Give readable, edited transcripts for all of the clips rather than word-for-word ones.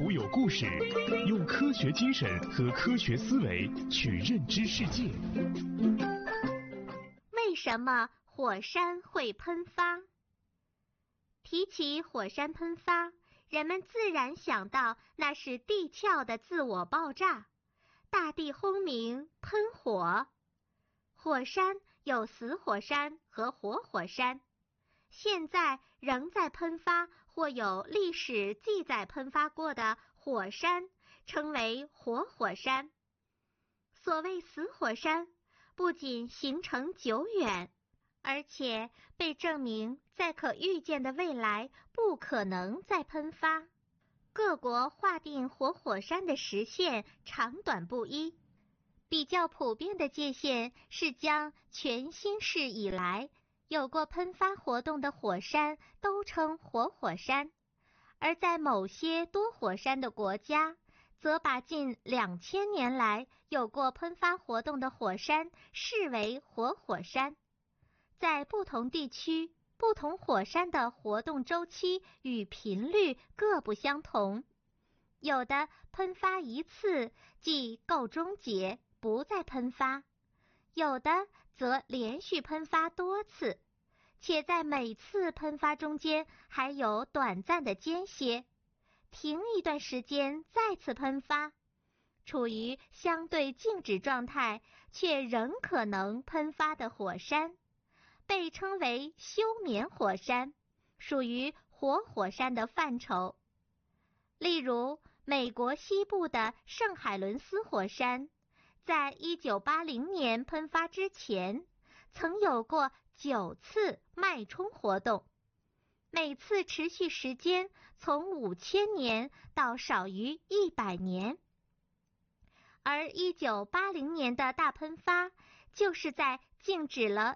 图有故事，用科学精神和科学思维去认知世界。 为什么火山会喷发？提起火山喷发，人们自然想到那是地壳的自我爆炸，大地轰鸣，喷火。火山有死火山和活火山，现在仍在喷发或有历史记载喷发过的火山称为活火山。所谓死火山，不仅形成久远，而且被证明在可预见的未来不可能再喷发。各国划定活火山的时限长短不一，比较普遍的界限是将全新世以来有过喷发活动的火山都称活火山，而在某些多火山的国家，则把近2000年来有过喷发活动的火山视为活火山。在不同地区，不同火山的活动周期与频率各不相同，有的喷发一次即告终结，不再喷发，有的则连续喷发多次，且在每次喷发中间还有短暂的间歇，停一段时间再次喷发，处于相对静止状态却仍可能喷发的火山，被称为休眠火山，属于活火山的范畴。例如，美国西部的圣海伦斯火山，在1980年喷发之前，曾有过9次脉冲活动，每次持续时间从5000年到少于100年。而1980年的大喷发，就是在静止了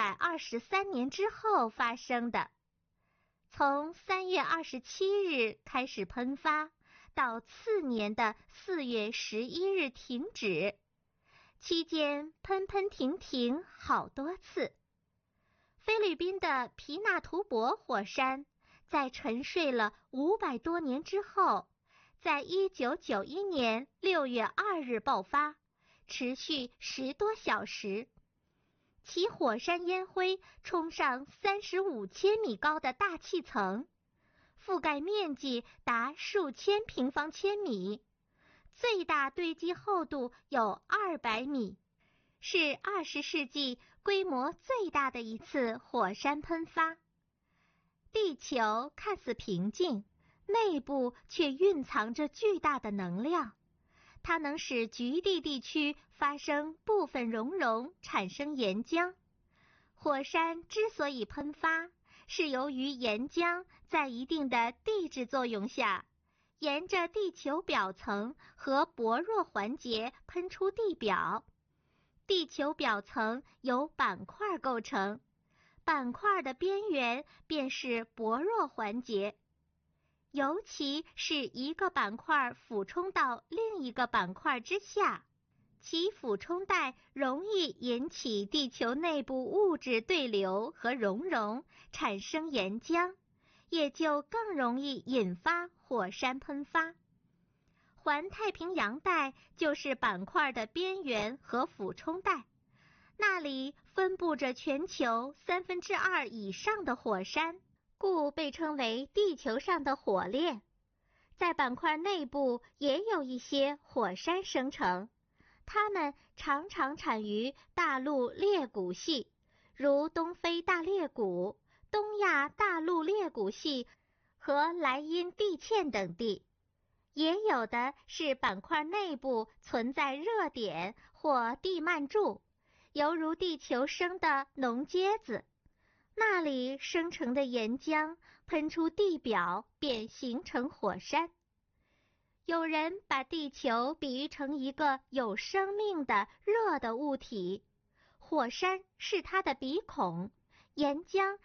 123年之后发生的。从3月27日开始喷发，到次年的4月11日停止，期间喷喷停停好多次。菲律宾的皮纳图博火山，在沉睡了500多年之后，在1991年6月2日爆发，持续10多小时。其火山烟灰冲上35千米高的大气层，覆盖面积达数千平方千米，最大堆积厚度有200米，是20世纪规模最大的一次火山喷发。地球看似平静，内部却蕴藏着巨大的能量，它能使局地地区发生部分熔融，产生岩浆。火山之所以喷发，是由于岩浆在一定的地质作用下，沿着地球表层和薄弱环节喷出地表。地球表层由板块构成，板块的边缘便是薄弱环节。尤其是一个板块俯冲到另一个板块之下，其俯冲带容易引起地球内部物质对流和熔融，产生岩浆，也就更容易引发火山喷发。环太平洋带就是板块的边缘和俯冲带，那里分布着全球2/3以上的火山，故被称为地球上的火链。在板块内部也有一些火山生成，它们常常产于大陆裂谷系，如东非大裂谷、东亚大陆裂谷系和莱茵地堑等地。也有的是板块内部存在热点或地幔柱，犹如地球生的脓疖子，那里生成的岩浆喷出地表，便形成火山。有人把地球比喻成一个有生命的热的物体，火山是它的鼻孔，岩浆